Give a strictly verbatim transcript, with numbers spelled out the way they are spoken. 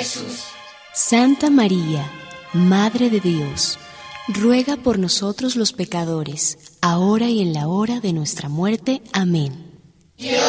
Jesús. Santa María, Madre de Dios, ruega por nosotros los pecadores, ahora y en la hora de nuestra muerte. Amén. Dios